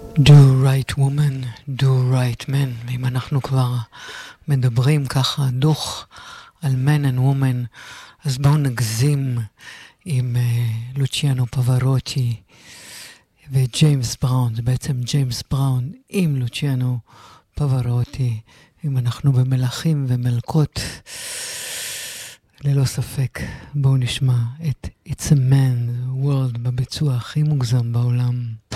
Do right woman, do right man. אם אנחנו כבר מדברים ככה דוח על man and woman, אז בואו נגזים עם לוציאנו פברוטי וג'יימס בראון. זה בעצם ג'יימס בראון עם לוציאנו פברוטי. אם אנחנו במלכים ומלכות, ללא ספק בואו נשמע את It's a Man World בביצוע הכי מוגזם בעולם.